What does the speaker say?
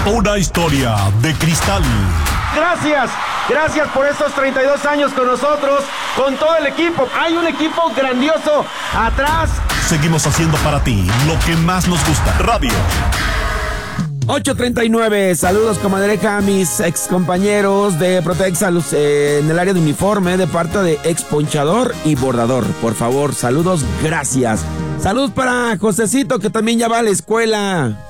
Una historia de cristal. Gracias por estos 32 años con nosotros, con todo el equipo. Hay un equipo grandioso atrás. Seguimos haciendo para ti lo que más nos gusta. Radio. 8:39, saludos comadreja a mis ex compañeros de Protex en el área de uniforme de parte de exponchador y bordador. Por favor, saludos, gracias. Saludos para Josecito, que también ya va a la escuela.